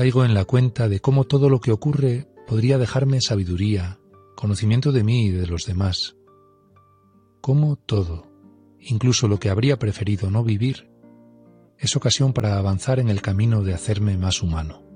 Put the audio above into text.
caigo en la cuenta de cómo todo lo que ocurre podría dejarme sabiduría, conocimiento de mí y de los demás. Cómo todo, incluso lo que habría preferido no vivir, es ocasión para avanzar en el camino de hacerme más humano.